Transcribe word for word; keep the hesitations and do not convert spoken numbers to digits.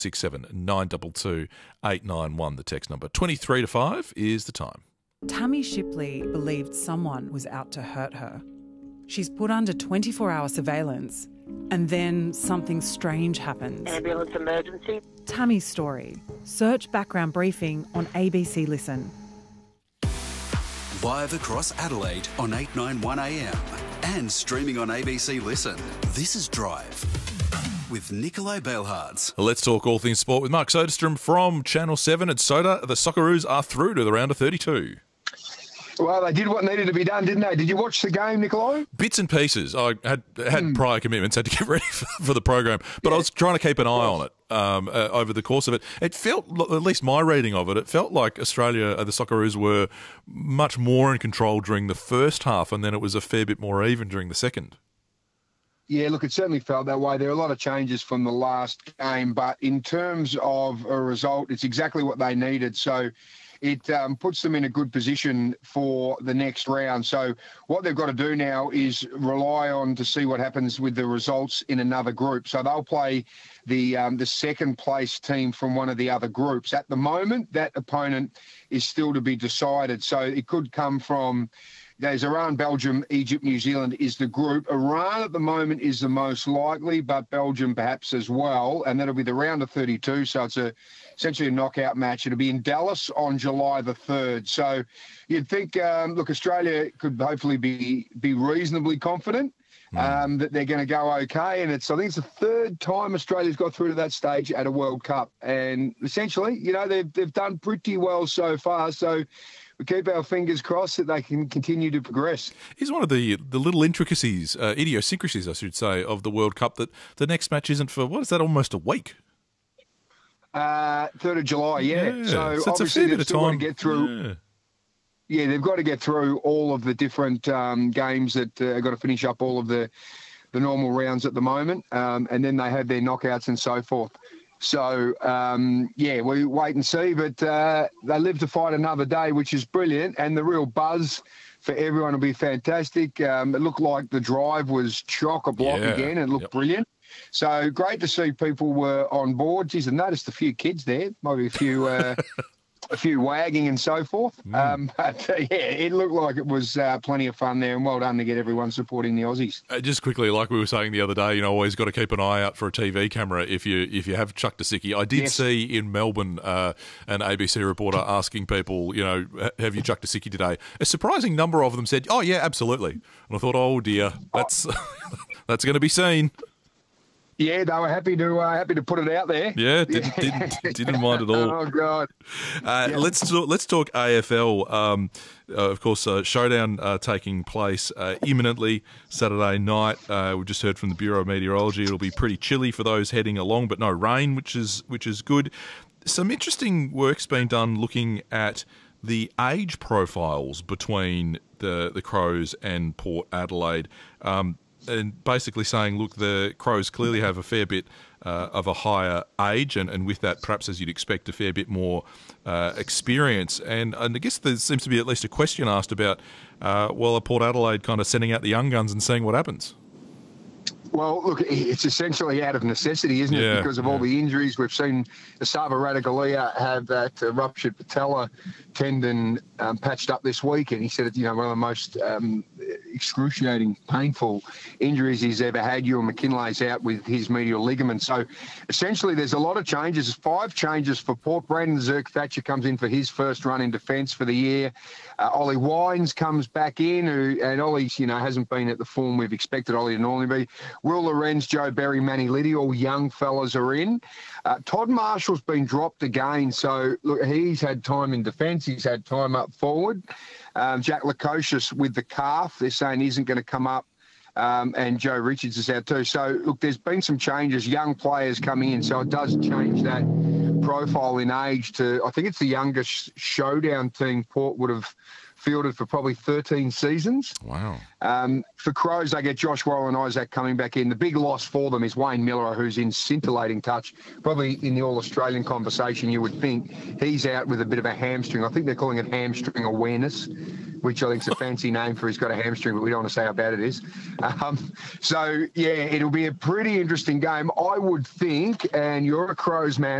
six seven nine two two eight nine one, the text number. twenty-three to five is the time. Tammy Shipley believed someone was out to hurt her. She's put under twenty-four hour surveillance, and then something strange happens. Ambulance emergency. Tammy's story. Search background briefing on A B C Listen. Live across Adelaide on eight ninety-one A M and streaming on A B C Listen. This is Drive with Nikolai Belhards. Let's talk all things sport with Mark Soderstrom from Channel seven at Soda. The Socceroos are through to the round of thirty-two. Well, they did what needed to be done, didn't they? Did you watch the game, Nikolai? Bits and pieces. I had had mm. prior commitments, had to get ready for, for the program, but yeah. I was trying to keep an eye on it um, uh, over the course of it. It felt, at least my reading of it, it felt like Australia, uh, the Socceroos were much more in control during the first half, and then it was a fair bit more even during the second. Yeah, look, it certainly felt that way. There are a lot of changes from the last game, but in terms of a result, it's exactly what they needed. So it um, puts them in a good position for the next round. So what they've got to do now is rely on to see what happens with the results in another group. So they'll play the um, the second place team from one of the other groups. At the moment, that opponent is still to be decided. So it could come from... There's Iran, Belgium, Egypt, New Zealand is the group. Iran at the moment is the most likely, but Belgium perhaps as well. And that'll be the round of thirty-two. So it's a essentially a knockout match. It'll be in Dallas on July the third. So you'd think, um, look, Australia could hopefully be be reasonably confident mm. um, that they're going to go okay. And it's I think it's the third time Australia's got through to that stage at a World Cup. And essentially, you know, they've they've done pretty well so far. So we keep our fingers crossed that they can continue to progress. Here's one of the the little intricacies, uh, idiosyncrasies, I should say, of the World Cup, that the next match isn't for, what is that, almost a week? Uh, third of July, yeah. yeah. So, so obviously they've still got to get through... Yeah. yeah, they've got to get through all of the different um, games that uh, have got to finish up all of the, the normal rounds at the moment, um, and then they have their knockouts and so forth. So, um, yeah, we wait and see, but uh, they live to fight another day, which is brilliant, and the real buzz for everyone will be fantastic. Um, it looked like the drive was chock-a-block yeah. again. It looked yep. brilliant. So great to see people were on board. Geez, I noticed a few kids there, maybe a few... Uh, a few wagging and so forth. Mm. Um, but, uh, yeah, it looked like it was uh, plenty of fun there, and well done to get everyone supporting the Aussies. Uh, just quickly, like we were saying the other day, you know, always got to keep an eye out for a T V camera if you if you have Chuck Disicky. I did yes. see in Melbourne uh, an A B C reporter asking people, you know, have you Chuck Disicky today? A surprising number of them said, oh, yeah, absolutely. And I thought, oh, dear, that's, oh. that's going to be seen. Yeah, they were happy to uh, happy to put it out there. Yeah, didn't didn't, didn't mind at all. Oh God! Uh, yeah. Let's talk, let's talk A F L. Um, uh, of course, uh, showdown uh, taking place uh, imminently Saturday night. Uh, we just heard from the Bureau of Meteorology. It'll be pretty chilly for those heading along, but no rain, which is which is good. Some interesting work's been done looking at the age profiles between the the Crows and Port Adelaide. Um, And basically saying, look, the Crows clearly have a fair bit uh, of a higher age, and, and with that, perhaps as you'd expect, a fair bit more uh, experience. And, and I guess there seems to be at least a question asked about, uh, well, are Port Adelaide kind of sending out the young guns and seeing what happens? Well, look, it's essentially out of necessity, isn't it? Yeah, because of yeah. all the injuries. We've seen Asava Radagalia have that uh, ruptured patella tendon um, patched up this week, and he said it's, you know, one of the most um, excruciating, painful injuries he's ever had. Ewan McKinlay's out with his medial ligament. So essentially there's a lot of changes. There's five changes for Port. Brandon Zerk-Thatcher comes in for his first run in defence for the year. Uh, Ollie Wines comes back in, who, and Ollie's, you know, hasn't been at the form we've expected Ollie to normally be. Will Lorenz, Joe Berry, Manny Liddy, all young fellas are in. Uh, Todd Marshall's been dropped again, so look, he's had time in defence. He's had time up forward. Um, Jack Lukosius with the calf, they're saying isn't going to come up, um, and Joe Richards is out too. So, look, there's been some changes, young players coming in, so it does change that profile in age to, I think it's the youngest showdown team Port would have fielded for probably thirteen seasons. Wow. Um, for Crows, they get Josh Warren Isaac coming back in. The big loss for them is Wayne Miller, who's in scintillating touch, probably in the All-Australian conversation, you would think. He's out with a bit of a hamstring. I think they're calling it hamstring awareness. which I think is a fancy name for he's got a hamstring, but we don't want to say how bad it is. Um, so, yeah, it'll be a pretty interesting game, I would think, and you're a Crows man.